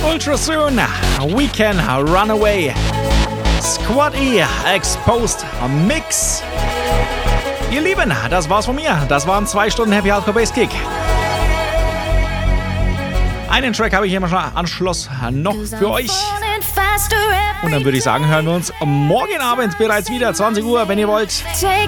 Ultra Soon, We Can Run Away. Squad E, Exposed Mix. Ihr Lieben, das war's von mir. Das waren 2 Stunden Happy Hardcore Bass Kick. Einen Track habe ich hier mal Anschluss noch für euch. Und dann würde ich sagen, hören wir uns morgen Abend bereits wieder, 20 Uhr, wenn ihr wollt.